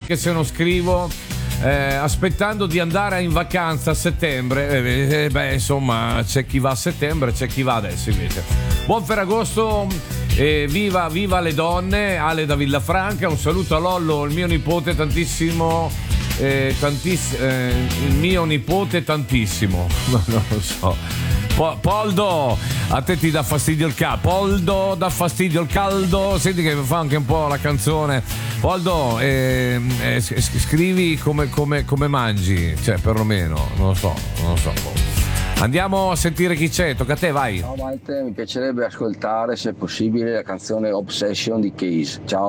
anche se non scrivo, aspettando di andare in vacanza a settembre. Beh, insomma, c'è chi va a settembre, c'è chi va adesso invece. Buon Ferragosto, viva le donne. Ale da Villafranca, un saluto a Lollo, il mio nipote tantissimo. Il mio nipote tantissimo. No, non lo so. Poldo, a te ti dà fastidio il caldo. Poldo dà fastidio il caldo. Senti che fa anche un po' la canzone. Poldo, scrivi come mangi, cioè perlomeno, non lo so. Andiamo a sentire chi c'è, tocca a te, vai. Ciao Maite, mi piacerebbe ascoltare se possibile la canzone Obsession di Case. Ciao.